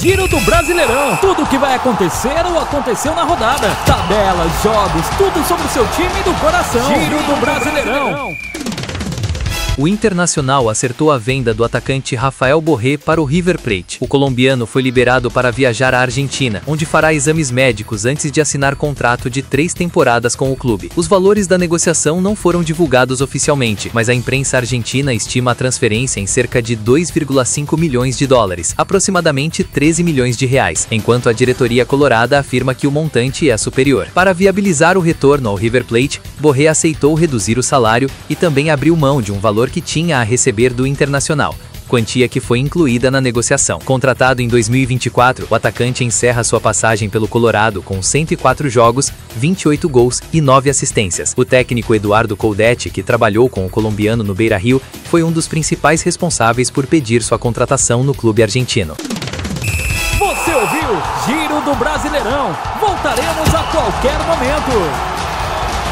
Giro do Brasileirão. Tudo o que vai acontecer ou aconteceu na rodada. Tabelas, jogos, tudo sobre o seu time do coração. Giro do Brasileirão. O Internacional acertou a venda do atacante Rafael Borré para o River Plate. O colombiano foi liberado para viajar à Argentina, onde fará exames médicos antes de assinar contrato de 3 temporadas com o clube. Os valores da negociação não foram divulgados oficialmente, mas a imprensa argentina estima a transferência em cerca de 2,5 milhões de dólares, aproximadamente 13 milhões de reais, enquanto a diretoria colorada afirma que o montante é superior. Para viabilizar o retorno ao River Plate, Borré aceitou reduzir o salário e também abriu mão de um valor que tinha a receber do Internacional, quantia que foi incluída na negociação. Contratado em 2024, o atacante encerra sua passagem pelo Colorado com 104 jogos, 28 gols e 9 assistências. O técnico Eduardo Coudet, que trabalhou com o colombiano no Beira-Rio, foi um dos principais responsáveis por pedir sua contratação no clube argentino. Você ouviu Giro do Brasileirão. Voltaremos a qualquer momento.